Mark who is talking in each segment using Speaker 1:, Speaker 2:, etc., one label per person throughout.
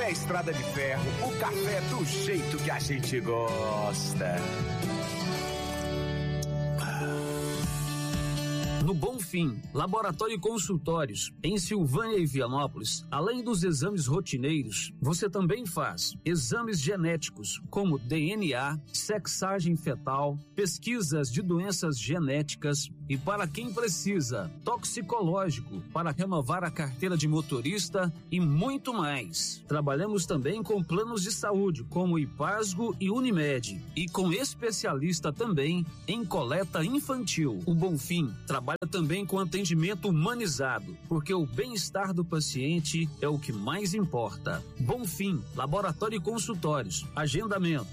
Speaker 1: Café Estrada de Ferro, o café do jeito que a gente gosta.
Speaker 2: No Bonfim, Laboratório e Consultórios, em Silvânia e Vianópolis, além dos exames rotineiros, você também faz exames genéticos, como DNA, sexagem fetal, pesquisas de doenças genéticas e, para quem precisa, toxicológico, para renovar a carteira de motorista e muito mais. Trabalhamos também com planos de saúde, como Ipasgo e Unimed, e com especialista também em coleta infantil. O Bonfim trabalha também com atendimento humanizado, porque o bem-estar do paciente é o que mais importa. Bonfim, Laboratório e Consultórios. Agendamento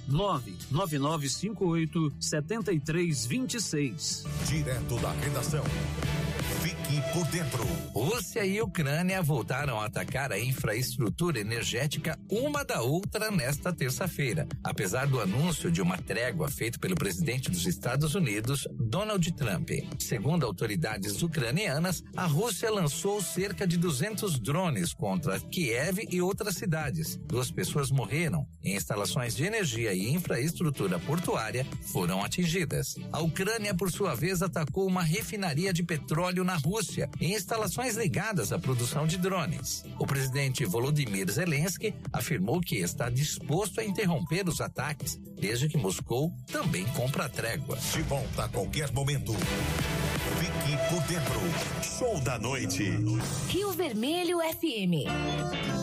Speaker 2: 99958-7326.
Speaker 3: Direto da redação. Fique por dentro.
Speaker 4: Rússia e Ucrânia voltaram a atacar a infraestrutura energética uma da outra nesta terça-feira, apesar do anúncio de uma trégua feito pelo presidente dos Estados Unidos, Donald Trump. Segundo autoridades ucranianas, a Rússia lançou cerca de 200 drones contra Kiev e outras cidades. 2 pessoas morreram e instalações de energia e infraestrutura portuária foram atingidas. A Ucrânia, por sua vez, atacou uma refinaria de petróleo na Rússia e instalações ligadas à produção de drones. O presidente Volodymyr Zelensky afirmou que está disposto a interromper os ataques, desde que Moscou também compra a trégua.
Speaker 3: De volta a qualquer momento. Fique por dentro. Show da noite.
Speaker 5: Rio Vermelho FM.